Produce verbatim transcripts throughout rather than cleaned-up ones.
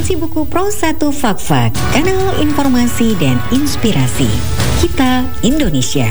Esensi buku Pro satu Fak-Fak, kanal informasi dan inspirasi. Kita Indonesia.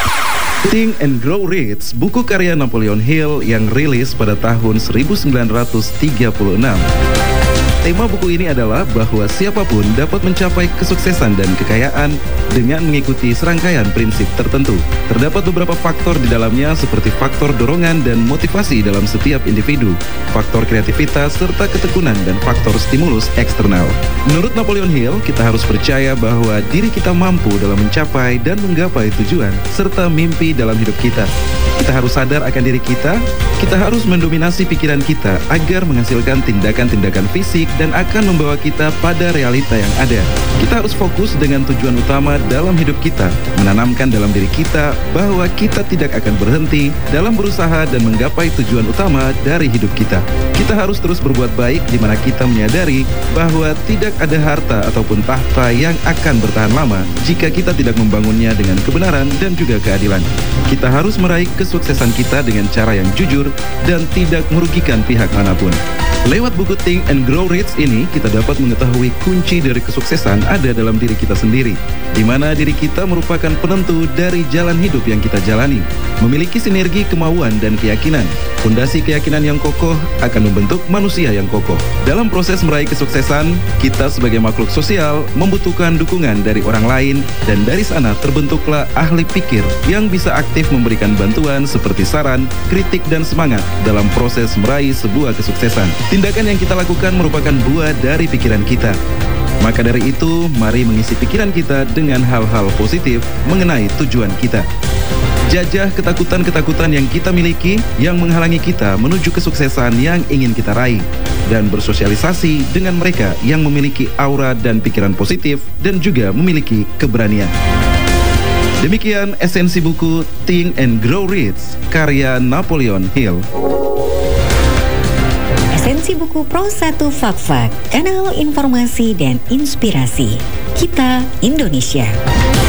Think and Grow Rich, buku karya Napoleon Hill yang rilis pada tahun seribu sembilan ratus tiga puluh enam. Tema buku ini adalah bahwa siapapun dapat mencapai kesuksesan dan kekayaan dengan mengikuti serangkaian prinsip tertentu. Terdapat beberapa faktor di dalamnya seperti faktor dorongan dan motivasi dalam setiap individu, faktor kreativitas serta ketekunan dan faktor stimulus eksternal. Menurut Napoleon Hill, kita harus percaya bahwa diri kita mampu dalam mencapai dan menggapai tujuan serta mimpi dalam hidup kita. Kita harus sadar akan diri kita, kita harus mendominasi pikiran kita agar menghasilkan tindakan-tindakan fisik dan akan membawa kita pada realita yang ada. Kita harus fokus dengan tujuan utama dalam hidup kita, menanamkan dalam diri kita bahwa kita tidak akan berhenti dalam berusaha dan menggapai tujuan utama dari hidup kita. Kita harus terus berbuat baik di mana kita menyadari bahwa tidak ada harta ataupun tahta yang akan bertahan lama jika kita tidak membangunnya dengan kebenaran dan juga keadilan. Kita harus meraih kesuksesan kita dengan cara yang jujur dan tidak merugikan pihak manapun. Lewat buku Think and Grow Rich ini, kita dapat mengetahui kunci dari kesuksesan ada dalam diri kita sendiri, di mana diri kita merupakan penentu dari jalan hidup yang kita jalani. Memiliki sinergi kemauan dan keyakinan, fondasi keyakinan yang kokoh akan membentuk manusia yang kokoh. Dalam proses meraih kesuksesan, kita sebagai makhluk sosial membutuhkan dukungan dari orang lain, dan dari sana terbentuklah ahli pikir yang bisa aktif memberikan bantuan seperti saran, kritik, dan semangat dalam proses meraih sebuah kesuksesan. Tindakan yang kita lakukan merupakan buah dari pikiran kita. Maka dari itu, mari mengisi pikiran kita dengan hal-hal positif mengenai tujuan kita. Jajah ketakutan-ketakutan yang kita miliki yang menghalangi kita menuju kesuksesan yang ingin kita raih, dan bersosialisasi dengan mereka yang memiliki aura dan pikiran positif dan juga memiliki keberanian. Demikian esensi buku Think and Grow Rich karya Napoleon Hill. Esensi buku Pro satu Fak-Fak, kanal informasi dan inspirasi. Kita Indonesia.